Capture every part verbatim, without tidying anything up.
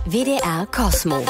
W D R Cosmo.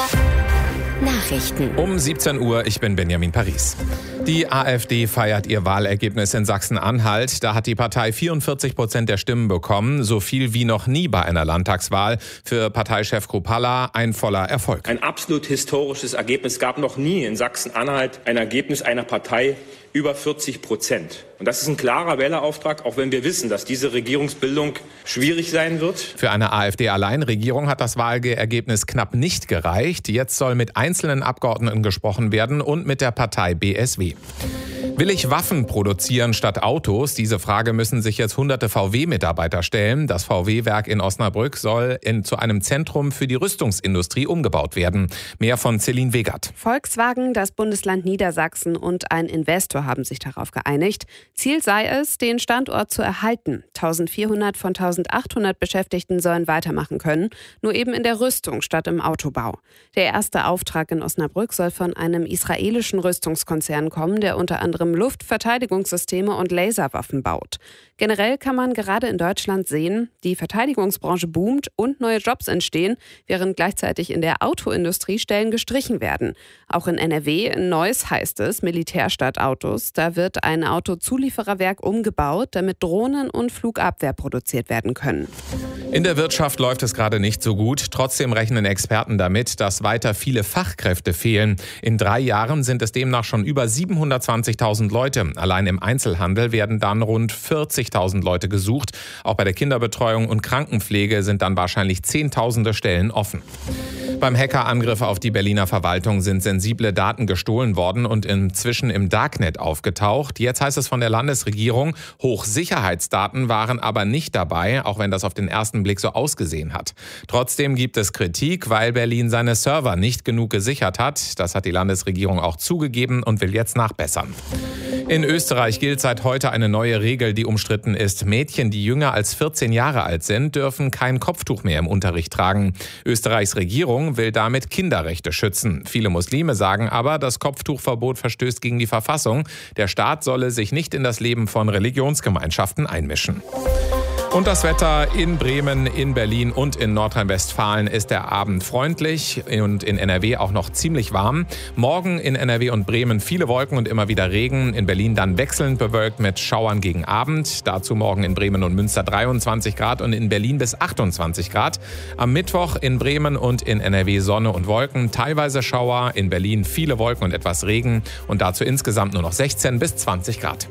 Nachrichten. Um siebzehn Uhr, ich bin Benjamin Paris. Die AfD feiert ihr Wahlergebnis in Sachsen-Anhalt. Da hat die Partei vierundvierzig Prozent der Stimmen bekommen, so viel wie noch nie bei einer Landtagswahl. Für Parteichef Kruppalla ein voller Erfolg. Ein absolut historisches Ergebnis. Es gab noch nie in Sachsen-Anhalt ein Ergebnis einer Partei über vierzig Prozent. Und das ist ein klarer Wählerauftrag, auch wenn wir wissen, dass diese Regierungsbildung schwierig sein wird. Für eine AfD-Alleinregierung hat das Wahlergebnis knapp nicht gereicht. Jetzt soll mit einzelnen Abgeordneten gesprochen werden und mit der Partei B S W. Will ich Waffen produzieren statt Autos? Diese Frage müssen sich jetzt hunderte V W-Mitarbeiter stellen. Das V W-Werk in Osnabrück soll in, zu einem Zentrum für die Rüstungsindustrie umgebaut werden. Mehr von Celine Wegert. Volkswagen, das Bundesland Niedersachsen und ein Investor haben sich darauf geeinigt. Ziel sei es, den Standort zu erhalten. eintausendvierhundert von eintausendachthundert Beschäftigten sollen weitermachen können, nur eben in der Rüstung statt im Autobau. Der erste Auftrag in Osnabrück soll von einem israelischen Rüstungskonzern kommen, der unter anderem Luftverteidigungssysteme und Laserwaffen baut. Generell kann man gerade in Deutschland sehen, die Verteidigungsbranche boomt und neue Jobs entstehen, während gleichzeitig in der Autoindustrie Stellen gestrichen werden. Auch in N R W, in Neuss heißt es, Militär statt Autos. Da wird ein Autozuliefererwerk umgebaut, damit Drohnen und Flugabwehr produziert werden können. In der Wirtschaft läuft es gerade nicht so gut. Trotzdem rechnen Experten damit, dass weiter viele Fachkräfte fehlen. In drei Jahren sind es demnach schon über siebenhundertzwanzigtausend Leute. Allein im Einzelhandel werden dann rund vierzigtausend Leute gesucht. Auch bei der Kinderbetreuung und Krankenpflege sind dann wahrscheinlich zehntausende Stellen offen. Beim Hackerangriff auf die Berliner Verwaltung sind sensible Daten gestohlen worden und inzwischen im Darknet aufgetaucht. Jetzt heißt es von der Landesregierung, Hochsicherheitsdaten waren aber nicht dabei, auch wenn das auf den ersten Blick so ausgesehen hat. Trotzdem gibt es Kritik, weil Berlin seine Server nicht genug gesichert hat. Das hat die Landesregierung auch zugegeben und will jetzt nachbessern. In Österreich gilt seit heute eine neue Regel, die umstritten ist. Mädchen, die jünger als vierzehn Jahre alt sind, dürfen kein Kopftuch mehr im Unterricht tragen. Österreichs Regierung will damit Kinderrechte schützen. Viele Muslime sagen aber, das Kopftuchverbot verstößt gegen die Verfassung. Der Staat solle sich nicht in das Leben von Religionsgemeinschaften einmischen. Und das Wetter in Bremen, in Berlin und in Nordrhein-Westfalen ist der Abend freundlich und in N R W auch noch ziemlich warm. Morgen in N R W und Bremen viele Wolken und immer wieder Regen. In Berlin dann wechselnd bewölkt mit Schauern gegen Abend. Dazu morgen in Bremen und Münster dreiundzwanzig Grad und in Berlin bis achtundzwanzig Grad. Am Mittwoch in Bremen und in N R W Sonne und Wolken, teilweise Schauer. In Berlin viele Wolken und etwas Regen und dazu insgesamt nur noch sechzehn bis zwanzig Grad.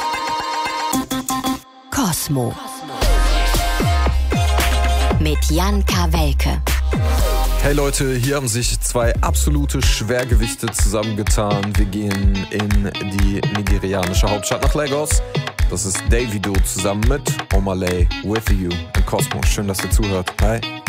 Cosmo. Mit Jan Kawelke. Hey Leute, hier haben sich zwei absolute Schwergewichte zusammengetan. Wir gehen in die nigerianische Hauptstadt nach Lagos. Das ist Davido zusammen mit Omah Lay, With You in Cosmo. Schön, dass ihr zuhört. Hi.